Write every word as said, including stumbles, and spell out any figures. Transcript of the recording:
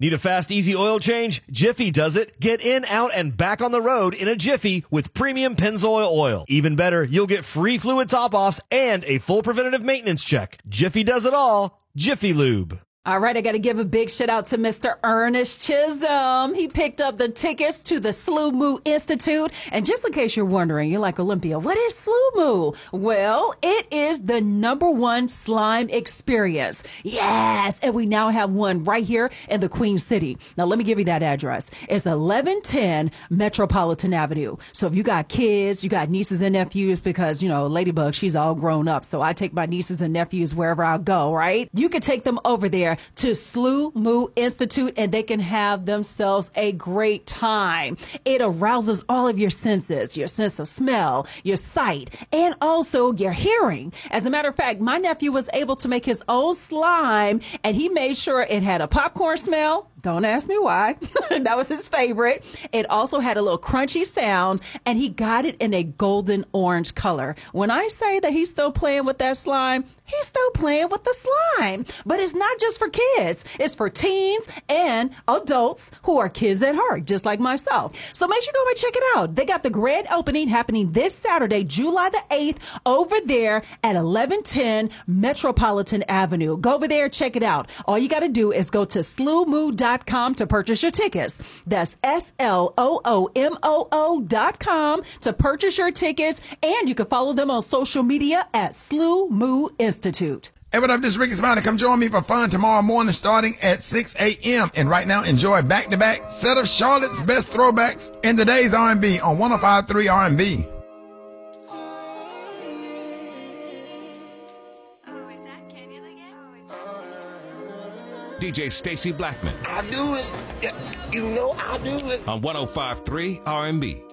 Need a fast, easy oil change? Jiffy does it. Get in, out, and back on the road in a jiffy with premium Pennzoil oil. Even better, you'll get free fluid top-offs and a full preventative maintenance check. Jiffy does it all. Jiffy Lube. All right, I got to give a big shout out to Mister Ernest Chisholm. He picked up the tickets to the S L U M U Institute. And just in case you're wondering, you're like, Olympia, what is S L U M U? Well, it is the number one slime experience. Yes, and we now have one right here in the Queen City. Now, let me give you that address. It's eleven ten Metropolitan Avenue. So if you got kids, you got nieces and nephews, because, you know, Ladybug, she's all grown up. So I take my nieces and nephews wherever I go, right? You can take them over there to S L U M U Institute, and they can have themselves a great time. It arouses all of your senses, your sense of smell, your sight, and also your hearing. As a matter of fact, my nephew was able to make his own slime, and he made sure it had a popcorn smell. Don't ask me why. That was his favorite. It also had a little crunchy sound, and he got it in a golden orange color. When I say that he's still playing with that slime, he's still playing with the slime. But it's not just for kids. It's for teens and adults who are kids at heart, just like myself. So make sure you go and check it out. They got the grand opening happening this Saturday, July the eighth, over there at eleven ten Metropolitan Avenue. Go over there, check it out. All you got to do is go to S L U M U dot com to purchase your tickets. That's S L O O M O O dot com to purchase your tickets, and you can follow them on social media at S L U M U Institute. Hey, what up? This is Ricky Smiley. Come join me for fun tomorrow morning starting at six a.m. And right now, enjoy back-to-back set of Charlotte's best throwbacks in today's R and B on one oh five point three R and B. D J Stacy Blackman. I do it. You know I do it. On one oh five point three R and B.